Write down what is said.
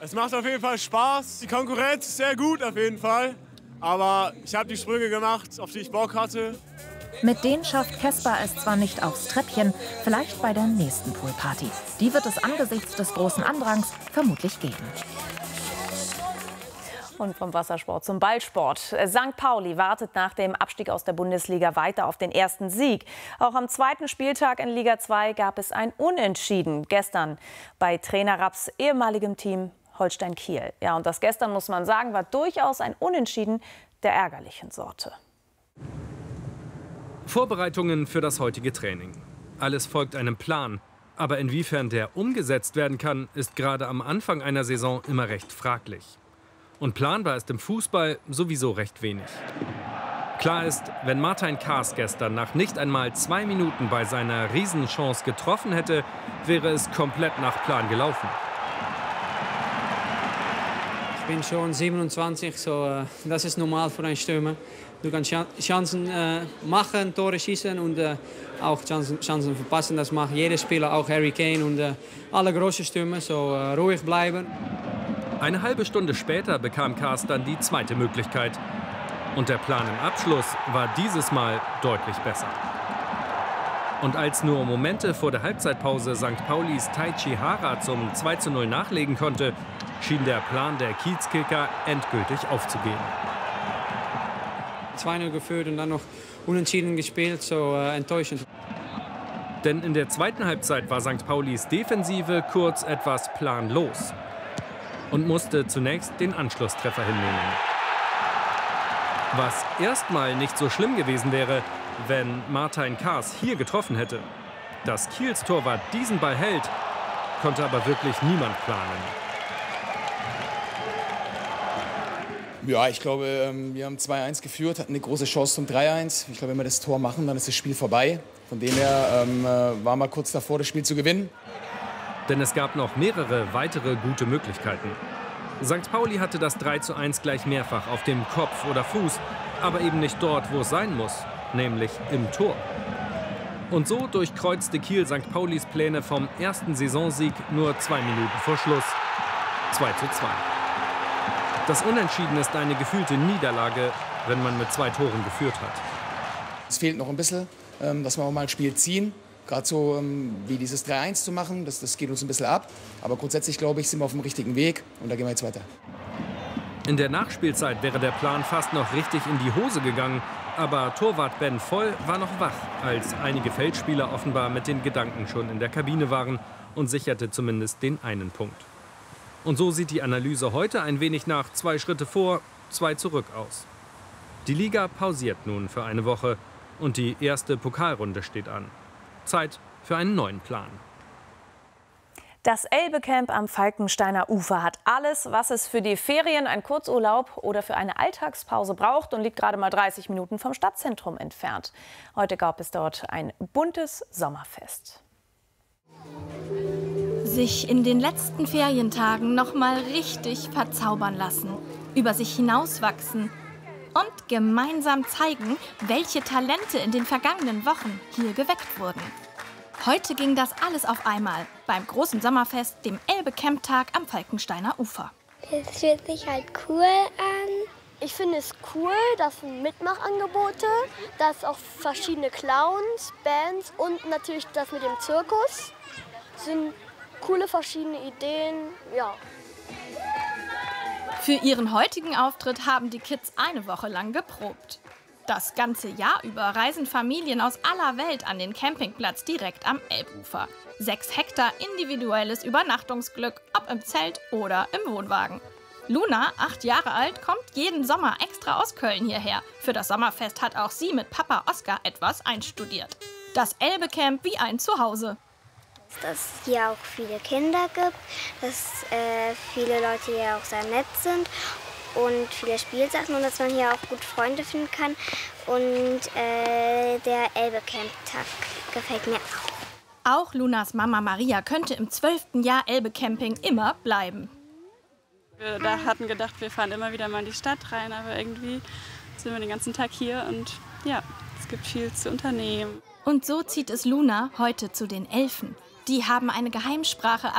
Es macht auf jeden Fall Spaß. Die Konkurrenz ist sehr gut auf jeden Fall. Aber ich habe die Sprünge gemacht, auf die ich Bock hatte. Mit denen schafft Caspar es zwar nicht aufs Treppchen, vielleicht bei der nächsten Poolparty. Die wird es angesichts des großen Andrangs vermutlich geben. Und vom Wassersport zum Ballsport. St. Pauli wartet nach dem Abstieg aus der Bundesliga weiter auf den ersten Sieg. Auch am zweiten Spieltag in Liga 2 gab es ein Unentschieden. Gestern bei Trainer Rapps ehemaligem Team Holstein Kiel. Ja, und das gestern, muss man sagen, war durchaus ein Unentschieden der ärgerlichen Sorte. Vorbereitungen für das heutige Training. Alles folgt einem Plan. Aber inwiefern der umgesetzt werden kann, ist gerade am Anfang einer Saison immer recht fraglich. Und planbar ist im Fußball sowieso recht wenig. Klar ist, wenn Martin Kaas gestern nach nicht einmal 2 Minuten bei seiner Riesenchance getroffen hätte, wäre es komplett nach Plan gelaufen. Ich bin schon 27, so, das ist normal für einen Stürmer. Du kannst Chancen machen, Tore schießen und auch Chancen verpassen. Das macht jeder Spieler, auch Harry Kane und alle großen Stürmer. So ruhig bleiben. Eine halbe Stunde später bekam Kaas dann die zweite Möglichkeit. Und der Plan im Abschluss war dieses Mal deutlich besser. Und als nur Momente vor der Halbzeitpause St. Paulis Taichi Hara zum 2:0 nachlegen konnte, schien der Plan der Kiezkicker endgültig aufzugehen. 2:0 geführt und dann noch unentschieden gespielt, so enttäuschend. Denn in der zweiten Halbzeit war St. Paulis Defensive kurz etwas planlos und musste zunächst den Anschlusstreffer hinnehmen. Was erstmal nicht so schlimm gewesen wäre, wenn Martin Kaas hier getroffen hätte. Dass Kiels Torwart diesen Ball hält, konnte aber wirklich niemand planen. Ja, ich glaube, wir haben 2:1 geführt, hatten eine große Chance zum 3:1. Ich glaube, wenn wir das Tor machen, dann ist das Spiel vorbei. Von dem her war mal kurz davor, das Spiel zu gewinnen. Denn es gab noch mehrere weitere gute Möglichkeiten. St. Pauli hatte das 3:1 gleich mehrfach auf dem Kopf oder Fuß, aber eben nicht dort, wo es sein muss, nämlich im Tor. Und so durchkreuzte Kiel St. Paulis Pläne vom ersten Saisonsieg nur 2 Minuten vor Schluss. 2:2. Das Unentschieden ist eine gefühlte Niederlage, wenn man mit 2 Toren geführt hat. Es fehlt noch ein bisschen, dass wir auch mal ein Spiel ziehen. Gerade so wie dieses 3:1 zu machen, das geht uns ein bisschen ab. Aber grundsätzlich, glaube ich, sind wir auf dem richtigen Weg und da gehen wir jetzt weiter. In der Nachspielzeit wäre der Plan fast noch richtig in die Hose gegangen. Aber Torwart Ben Voll war noch wach, als einige Feldspieler offenbar mit den Gedanken schon in der Kabine waren und sicherte zumindest den einen Punkt. Und so sieht die Analyse heute ein wenig nach 2 Schritte vor, 2 zurück aus. Die Liga pausiert nun für eine Woche und die erste Pokalrunde steht an. Zeit für einen neuen Plan. Das Elbe-Camp am Falkensteiner Ufer hat alles, was es für die Ferien, einen Kurzurlaub oder für eine Alltagspause braucht und liegt gerade mal 30 Minuten vom Stadtzentrum entfernt. Heute gab es dort ein buntes Sommerfest. Sich in den letzten Ferientagen noch mal richtig verzaubern lassen, über sich hinauswachsen und gemeinsam zeigen, welche Talente in den vergangenen Wochen hier geweckt wurden. Heute ging das alles auf einmal beim großen Sommerfest, dem Elbe-Camp-Tag am Falkensteiner Ufer. Es fühlt sich halt cool an. Ich finde es cool, dass Mitmachangebote, dass auch verschiedene Clowns, Bands und natürlich das mit dem Zirkus sind coole verschiedene Ideen, ja. Für ihren heutigen Auftritt haben die Kids eine Woche lang geprobt. Das ganze Jahr über reisen Familien aus aller Welt an den Campingplatz direkt am Elbufer. 6 Hektar individuelles Übernachtungsglück, ob im Zelt oder im Wohnwagen. Luna, 8 Jahre alt, kommt jeden Sommer extra aus Köln hierher. Für das Sommerfest hat auch sie mit Papa Oskar etwas einstudiert. Das Elbe-Camp wie ein Zuhause. Dass es hier auch viele Kinder gibt, dass viele Leute hier auch sehr nett sind und viele Spielsachen und dass man hier auch gut Freunde finden kann. Und der Elbe-Camp-Tag gefällt mir auch. Auch Lunas Mama Maria könnte im 12. Jahr Elbe-Camping immer bleiben. Wir hatten gedacht, wir fahren immer wieder mal in die Stadt rein, aber irgendwie sind wir den ganzen Tag hier und ja, es gibt viel zu unternehmen. Und so zieht es Luna heute zu den Elfen. Die haben eine Geheimsprache